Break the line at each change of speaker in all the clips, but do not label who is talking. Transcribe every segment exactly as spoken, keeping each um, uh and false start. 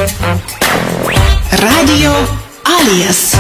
Radio Alijas.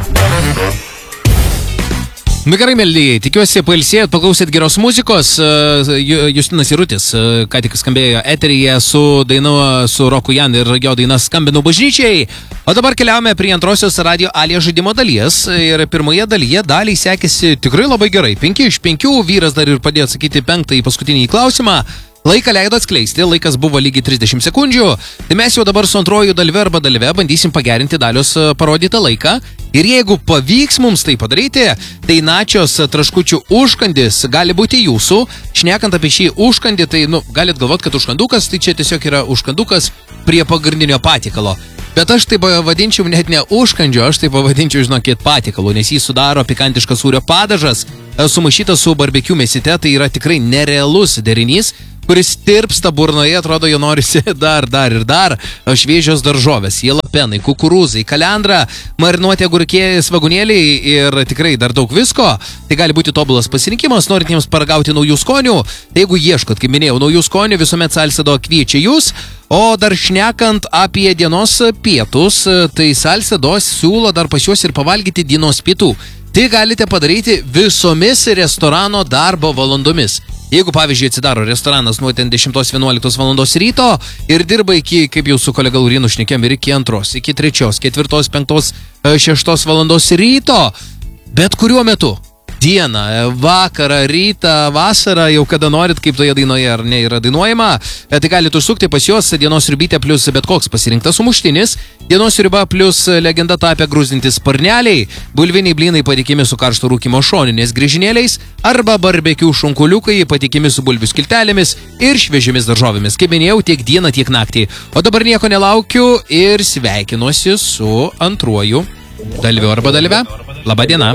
Nu gerai, mėlyjei, tikiuosi pailsėjot, paklausėt geros muzikos. Justinas Jarutis, ką tik skambėjo eteryje su dainu su Roku Jan ir jo daina Skambinu bažnyčiai. O dabar keliaujame prie antrosios Radio Alija žaidimo dalies. Ir pirmoje dalyje daliai sekėsi tikrai labai gerai. Penki iš penkių, vyras dar ir padėjo atsakyti penktąjį paskutinį klausimą. Laiką leido atskleisti, laikas buvo lygiai trisdešimt sekundžių. Tai mes jau dabar su antroju dalyve arba dalyve bandysim pagerinti Dalios parodytą laiką. Ir jeigu pavyks mums tai padaryti, tai Načios traškučių užkandis gali būti jūsų. Šnekant apie šį užkandį, tai nu, galit galvot, kad užkandukas, tai čia tiesiog yra užkandukas prie pagrindinio patiekalo. Bet aš tai pavadinčiau net ne užkandžiu, aš tai pavadinčiau, žinokit, patiekalu, nes jį sudaro pikantiškas sūrio padažas, sumaišytas su barbecue mėsyte, tai yra tikrai nerealus derinys, kuris tirpsta burnoje, atrodo, jo norisi dar, dar ir dar. Šviežios daržovės, jalapenai, kukurūzai, kalendra, marinuoti agurkėjai, svagūnėliai ir tikrai dar daug visko. Tai gali būti tobulas pasirinkimas, norintiems paragauti naujų skonių. Tai jeigu ieškot, kaip minėjau, naujų skonių, visuomet Salcedo kviečia jūs. O dar šnekant apie dienos pietus, tai Salcedo siūlo dar pas juos ir pavalgyti dienos pietų. Tai galite padaryti visomis restorano darbo valandomis. Jeigu, pavyzdžiui, atsidaro restoranas nuo dešimtos vienuoliktos valandos ryto ir dirba iki, kaip jau su kolega Laurinu šnekėm, ir iki antros, iki trečios, ketvirtos, penktos, šeštos valandos ryto, bet kuriuo metu. Dieną, vakarą, rytą, vasarą, jau kada norit, kaip toje dainoje ar ne yra dainuojama, tai galite užsukti pas juos dienos sriubytė plus bet koks pasirinktas sumuštinis, dienos sriuba plus legenda tapę grūzdintis sparneliai, bulviniai blynai patikimi su karšto rūkymo šoninės grįžinėliais arba barbecue šunkuliukai patikimi su bulvių skiltelėmis ir šviežiomis daržovėmis. Kaip minėjau, tiek dieną, tiek naktį. O dabar nieko nelaukiu ir sveikinuosi su antruoju dalyviu arba dalyve. Labą dieną.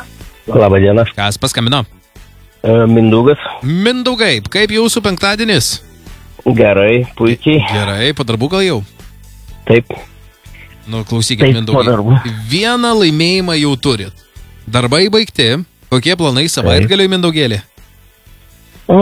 Labą dieną.
Kas paskambino?
E, Mindaugas.
Mindaugai, kaip jūsų penktadienis?
Gerai, puikiai.
Gerai, po darbų gal jau?
Taip.
Nu, klausykit,
Taip,
Mindaugai.
po darbų.
Vieną laimėjimą jau turit. Darbai baigti. Kokie planai savaitgaliui, Mindaugėlį?
O,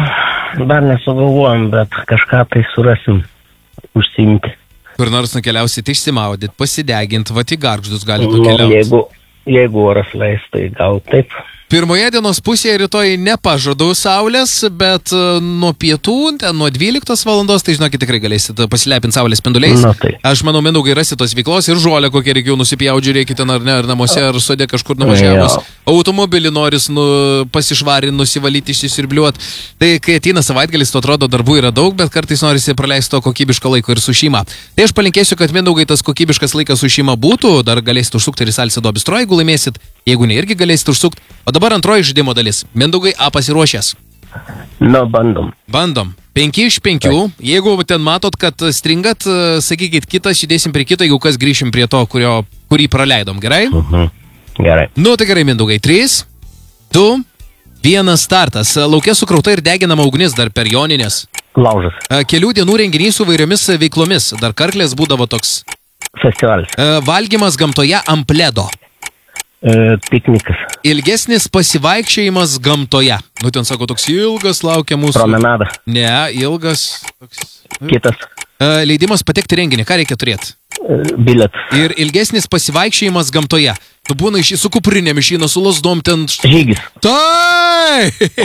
dar nesugalvojom, bet kažką tai surasim užsiimti.
Kur nors nukeliausit išsimaudyt, pasidegint, vat į Gargždus galite
Nu,
nukeliauti.
jeigu, jeigu oras leis, tai gal taip.
Pirmoje dienos pusėje rytoj nepažadu saulės, bet nuo pietų, ten nuo dvyliktos valandos, tai žinokit, tikrai galėsit pasilepinti saulės spinduliais.
Na, tai.
Aš manau, Mindaugai, rasit tos veiklos ir žolę, kokią reikėjo nusipjauti, žiūrėkite, ar ne, ar namuose, ar sode kažkur nuvažiavus. Automobilį noris nu, pasišvarinti, nusivalyti, išsisirbliuoti. Tai kai ateina savaitgalis, to atrodo, darbų yra daug, bet kartais norisi praleisti to kokybiško laiko ir su šeima. Tai aš palinkėsiu, kad Mindaugai tas kokybiškas laikas su šeima būtų, dar galėsit užsukti ir į Salcedo bistro, jeigu laimėsit, jeigu ne, irgi galėsit užsukti. O dabar antroji žaidimo dalis. Mindaugai, A pasiruošęs?
Na, bandom.
Bandom. Penki iš penkių. Jeigu ten matot, kad stringat, sakykit kitas, judėsim prie kito, jeigu kas grįšim prie to, kurio, kurį praleidom. Gerai?
Mhm. Gerai.
Nu, tai gerai, Mindaugai. Trys, du, vienas startas. Lauke sukrauta ir deginama ugnis dar per joninės.
Laužas.
Kelių dienų renginys su vairiomis veiklomis. Dar karklės būdavo toks.
Festivalis.
Valgymas gamtoje ant pledo.
E, piknikas.
Ilgesnis pasivaikščiojimas gamtoje. Nu, ten sako, toks ilgas laukia mūsų.
Promenada.
Ne, ilgas. Toks...
Kitas.
Leidimas patekti renginį. Ką reikia turėti?
E, biletas.
Ir ilgesnis pasivaikščiojimas gamtoje. Tu būna iš, su kuprinėm išeina, su lasdom ten.
Žygis.
Tai!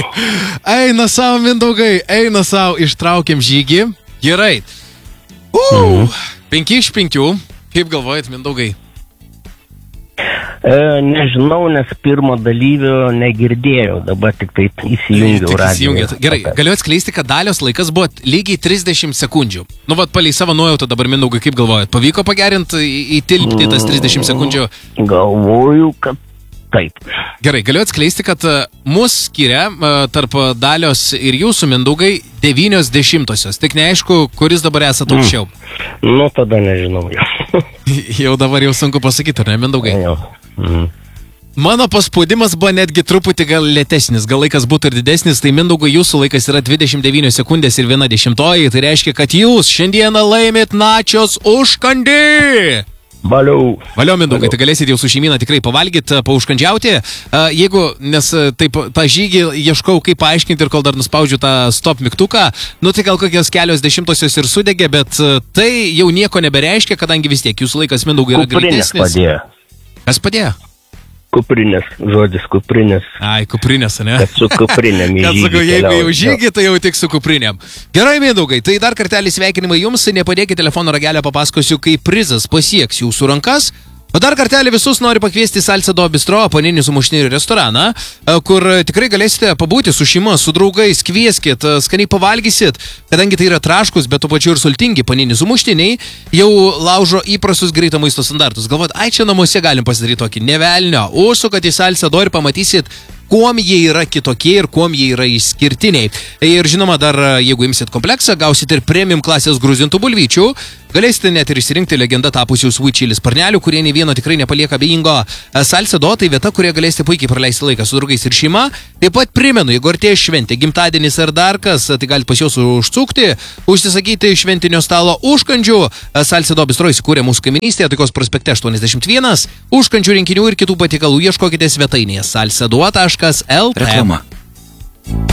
Eina savo, Mindaugai, eina savo, ištraukiam žygį. Gerai. Uh, mhm. Penki iš penkių. Kaip galvojat, Mindaugai?
E, nežinau, nes pirmo dalyvio negirdėjau, dabar tik taip įsijungiau radiją.
Gerai, galiu atskleisti, kad Dalios laikas buvo lygiai trisdešimt sekundžių. Nu, vat, palei savo nuojautą dabar, Mindaugai, kaip galvojat? Pavyko pagerinti, įtilpti tas trisdešimt sekundžių?
Galvoju, kad taip.
Gerai, galiu atskleisti, kad mus skiria tarp Dalios ir jūsų, Mindaugai, devynios dešimtosios. Tik neaišku, kuris dabar esate aukščiau.
Mm. Nu, tada nežinau.
Jau dabar jau sunku pasakyti, ar ne, Mindaugai?
Jau. Mhm.
Mano paspaudimas buvo netgi truputį gal lėtesnis, gal laikas būtų ir didesnis, tai Mindaugai jūsų laikas yra dvidešimt devynios sekundės ir viena dešimtoji, tai reiškia, kad jūs šiandieną laimit Načios užkandį.
Valiau.
Valio, Mindaugai, tai galėsit jau su šeimyna tikrai pavalgyti, paužkandžiauti. Jeigu, nes taip, tą žygį ieškau, kaip paaiškinti ir kol dar nuspaudžiu tą stop mygtuką, nu tai gal kokios kelios dešimtosios ir sudegė, bet tai jau nieko nebereiškia, kadangi vis tiek jūsų laikas, Mindaugai, yra
Kuprinės
greitesnis.
padėjo.
Kas padėjo?
Kuprinės, žodis kuprinės.
Ai, kuprinės, ne?
Kad su kuprinėm į
Kad
žygį
sakau, jeigu jau
keliauju.
žygį, tai jau tik su kuprinėm. Gerai, Mindaugai, tai dar kartelį sveikinimai jums, nepadėkite telefono ragelio, papasakosiu, kaip prizas pasieks jūsų rankas. O dar kartelį visus noriu pakviesti į Salcedo Bistro, paninį sumuštinių restoraną, kur tikrai galėsite pabūti su šeima, su draugais, kvieskit, skaniai pavalgysit, kadangi tai yra traškus, bet tuo pačiu ir sultingi paninį sumuštiniai, jau laužo įprastus greito maisto standartus. Galvot, ai čia namuose galim pasidaryti tokį nevelnio, užsukat į Salcedo ir pamatysit, kuom jie yra kitokie ir kuom jie yra išskirtiniai. Ir žinoma, dar jeigu imsit kompleksą, gausit ir premium klasės gruzintų bulvyčių, galėsite net ir išsirinkti legendą tapusių sweet chili sparnelių, kurie nei vieno tikrai nepalieka abejingo. Salcedo tai vieta, kurioje galėsite puikiai praleisti laiką su draugais ir šeima. Taip pat primenu, jeigu artėja šventė, gimtadienis ar dar kas, tai galite pas juos užsukti, užsisakyti šventinio stalo užkandžių. Salcedo Bistro įsikūrė mūsų kaiminystėje, Taikos prospekte aštuoniasdešimt vienas. Užkandžių rinkinių ir kitų patikalų ieškokite svetainėje salcedo taškas lt.
Reklama.